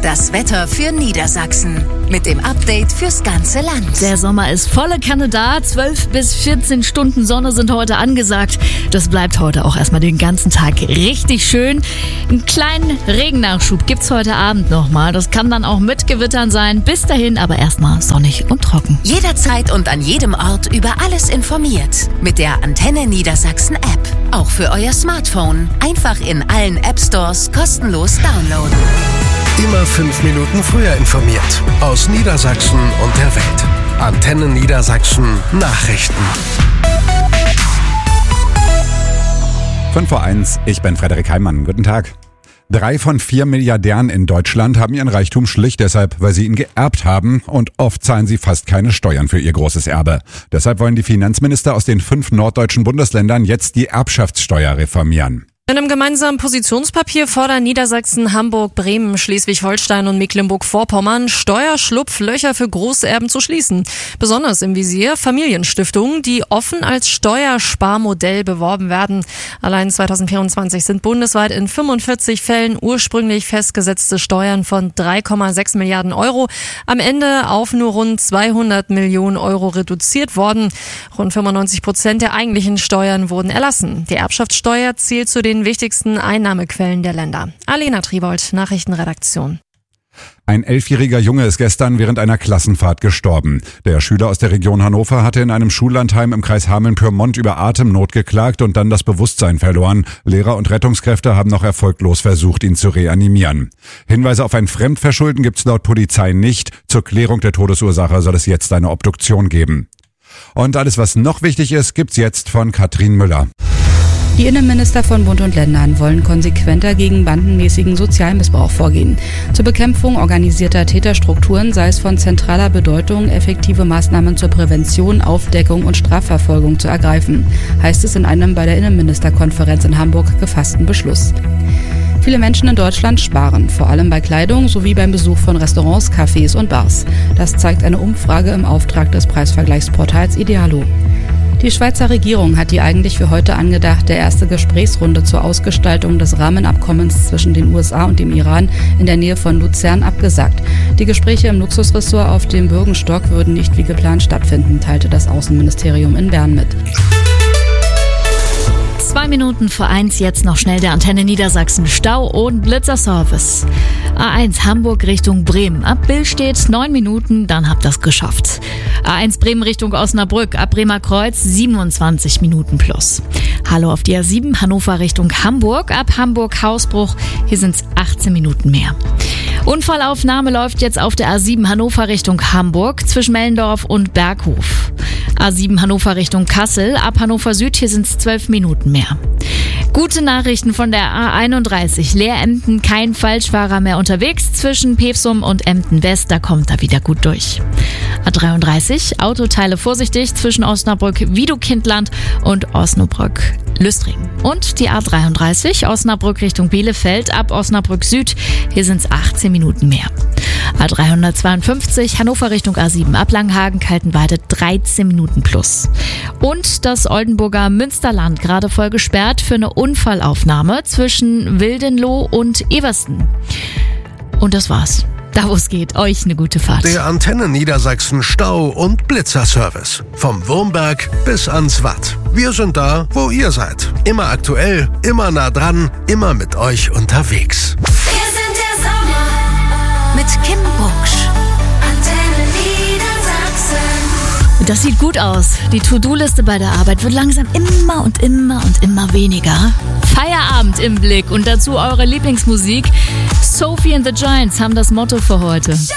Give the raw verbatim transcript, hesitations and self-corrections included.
Das Wetter für Niedersachsen mit dem Update fürs ganze Land. Der Sommer ist volle Kanne da. zwölf bis vierzehn Stunden Sonne sind heute angesagt. Das bleibt heute auch erstmal den ganzen Tag richtig schön. Einen kleinen Regennachschub gibt's heute Abend nochmal. Das kann dann auch mit Gewittern sein. Bis dahin aber erstmal sonnig und trocken. Jederzeit und an jedem Ort über alles informiert. Mit der Antenne Niedersachsen App. Auch für euer Smartphone. Einfach in allen App Stores kostenlos downloaden. Immer fünf Minuten früher informiert. Aus Niedersachsen und der Welt. Antenne Niedersachsen Nachrichten. fünf vor eins, ich bin Frederik Heimann. Guten Tag. Drei von vier Milliardären in Deutschland haben ihren Reichtum schlicht deshalb, weil sie ihn geerbt haben, und oft zahlen sie fast keine Steuern für ihr großes Erbe. Deshalb wollen die Finanzminister aus den fünf norddeutschen Bundesländern jetzt die Erbschaftssteuer reformieren. In einem gemeinsamen Positionspapier fordern Niedersachsen, Hamburg, Bremen, Schleswig-Holstein und Mecklenburg-Vorpommern, Steuerschlupflöcher für Großerben zu schließen. Besonders im Visier Familienstiftungen, die offen als Steuersparmodell beworben werden. Allein zwanzig vierundzwanzig sind bundesweit in fünfundvierzig Fällen ursprünglich festgesetzte Steuern von drei Komma sechs Milliarden Euro am Ende auf nur rund zweihundert Millionen Euro reduziert worden. Rund fünfundneunzig Prozent der eigentlichen Steuern wurden erlassen. Die Erbschaftssteuer zählt zu den wichtigsten Einnahmequellen der Länder. Alena Triebold, Nachrichtenredaktion. Ein elfjähriger Junge ist gestern während einer Klassenfahrt gestorben. Der Schüler aus der Region Hannover hatte in einem Schullandheim im Kreis Hameln-Pyrmont über Atemnot geklagt und dann das Bewusstsein verloren. Lehrer und Rettungskräfte haben noch erfolglos versucht, ihn zu reanimieren. Hinweise auf ein Fremdverschulden gibt es laut Polizei nicht. Zur Klärung der Todesursache soll es jetzt eine Obduktion geben. Und alles, was noch wichtig ist, gibt's jetzt von Katrin Müller. Die Innenminister von Bund und Ländern wollen konsequenter gegen bandenmäßigen Sozialmissbrauch vorgehen. Zur Bekämpfung organisierter Täterstrukturen sei es von zentraler Bedeutung, effektive Maßnahmen zur Prävention, Aufdeckung und Strafverfolgung zu ergreifen, heißt es in einem bei der Innenministerkonferenz in Hamburg gefassten Beschluss. Viele Menschen in Deutschland sparen, vor allem bei Kleidung sowie beim Besuch von Restaurants, Cafés und Bars. Das zeigt eine Umfrage im Auftrag des Preisvergleichsportals Idealo. Die Schweizer Regierung hat die eigentlich für heute angedachte erste Gesprächsrunde zur Ausgestaltung des Rahmenabkommens zwischen den U S A und dem Iran in der Nähe von Luzern abgesagt. Die Gespräche im Luxusressort auf dem Bürgenstock würden nicht wie geplant stattfinden, teilte das Außenministerium in Bern mit. Zwei Minuten vor eins, jetzt noch schnell der Antenne Niedersachsen Stau- und Blitzerservice. A eins Hamburg Richtung Bremen. Ab Billstedt neun Minuten, dann habt ihr's geschafft. A eins Bremen Richtung Osnabrück, ab Bremer Kreuz siebenundzwanzig Minuten plus. Hallo auf die A sieben Hannover Richtung Hamburg, ab Hamburg Hausbruch, hier sind's achtzehn Minuten mehr. Unfallaufnahme läuft jetzt auf der A sieben Hannover Richtung Hamburg zwischen Mellendorf und Berghof. A sieben Hannover Richtung Kassel, ab Hannover Süd, hier sind es zwölf Minuten mehr. Gute Nachrichten von der A einunddreißig, Leer-Emden, kein Falschfahrer mehr unterwegs zwischen Pevsum und Emden West, da kommt er wieder gut durch. A dreiunddreißig, Autoteile vorsichtig zwischen Osnabrück-Wiedokindland und Osnabrück-Lüstring. Und die A dreiunddreißig, Osnabrück Richtung Bielefeld, ab Osnabrück Süd, hier sind es achtzehn Minuten mehr. A dreihundertzweiundfünfzig, Hannover Richtung A sieben, ab Langhagen-Kaltenweide dreizehn Minuten plus. Und das Oldenburger Münsterland gerade voll gesperrt für eine Unfallaufnahme zwischen Wildenloh und Eversten. Und das war's. Da wo es geht, euch eine gute Fahrt. Der Antenne Niedersachsen Stau- und Blitzerservice. Vom Wurmberg bis ans Watt. Wir sind da, wo ihr seid. Immer aktuell, immer nah dran, immer mit euch unterwegs. Wir sind der Sommer mit Kim Bucksch. Antenne Niedersachsen. Das sieht gut aus. Die To-Do-Liste bei der Arbeit wird langsam immer und immer und immer weniger. Feierabend im Blick und dazu eure Lieblingsmusik. Sophie and the Giants haben das Motto für heute.